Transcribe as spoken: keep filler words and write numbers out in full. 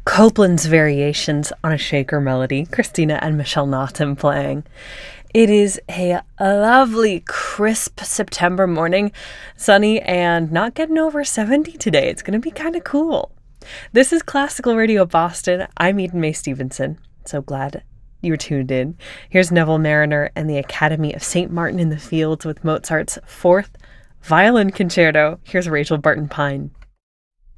Copland's Variations on a Shaker Melody, Christina and Michelle Naughton playing. It is a lovely, crisp September morning, sunny and not getting over seventy today. It's going to be kind of cool. This is Classical Radio Boston. I'm Eden Mae Stevenson. So glad you were tuned in. Here's Neville Marriner and the Academy of Saint Martin in the Fields with Mozart's Fourth Violin Concerto. Here's Rachel Barton Pine.